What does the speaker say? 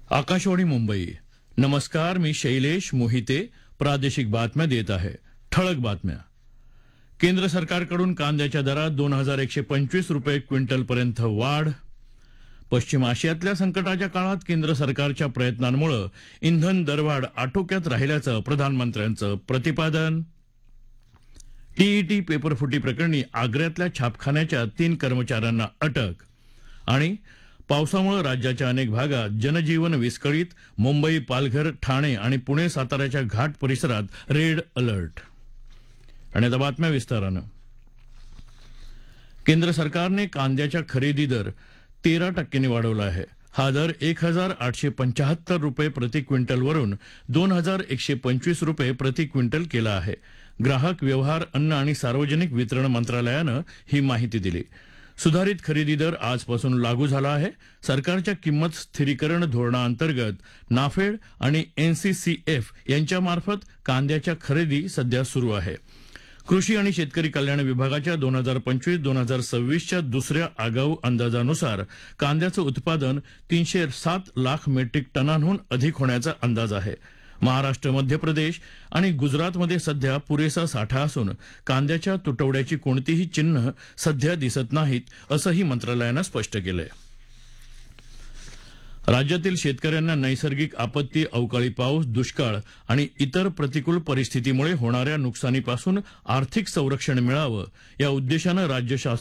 आकाशवाणी मुंबई. नमस्कार, मी शैलेश मोहिते. प्रादेशिक बातम्या देत आहे. ठळक बातम्या. केंद्र सरकारकडून कांद्याच्या दरात 2125 रुपये क्विंटलपर्यंत वाढ. पश्चिम आशियातल्या संकटाच्या काळात केंद्र सरकारच्या प्रयत्नांमुळे इंधन दरवाढ आटोक्यात राहिल्याचं प्रधानमंत्र्यांचं प्रतिपादन. टीईटी पेपरफुटी प्रकरणी आग्र्यातल्या छापखान्याच्या 3 कर्मचाऱ्यांना अटक. आणि पावसामुळे राज्याच्या अनेक भागात जनजीवन विस्कळीत. मुंबई, पालघर, ठाणे आणि पुणे, साताऱ्याच्या घाट परिसरात रेड अलर्ट. आणि आता बातम्या विस्तारानं. केंद्र सरकारने कांद्याच्या खरेदी दर 13% वाढवला आहे. हा दर 1875 रुपये प्रति क्विंटलवरून 2125 रुपये प्रति क्विंटल केला आहे. ग्राहक व्यवहार, अन्न आणि सार्वजनिक वितरण मंत्रालयानं ही माहिती दिली. सुधारित खरेदी दर आजपासून लागू झाला आहे. सरकारच्या किंमत स्थिरीकरण धोरणाअंतर्गत नाफेड आणि एनसीसीएफ यांच्यामार्फत कांद्याच्या खरेदी सध्या सुरू आहे. कृषी आणि शेतकरी कल्याण विभागाच्या 2025-2026च्या दुसऱ्या आगाऊ अंदाजानुसार कांद्याचं उत्पादन 307 लाख मेट्रिक टनांहून अधिक होण्याचा अंदाज आहे. महाराष्ट्र, मध्य प्रदेश आणि गुजरातमध्ये सध्या पुरेसा साठा असून कांद्याच्या तुटवड्याची कोणतीही चिन्ह सध्या दिसत नाहीत, असंही मंत्रालयानं स्पष्ट केलंय. राज्यातील शेतकऱ्यांना नैसर्गिक आपत्ती, अवकाळी पाऊस, दुष्काळ आणि इतर प्रतिकूल परिस्थितीमुळे होणाऱ्या नुकसानीपासून आर्थिक संरक्षण मिळावं या उद्देशानं राज्य शासन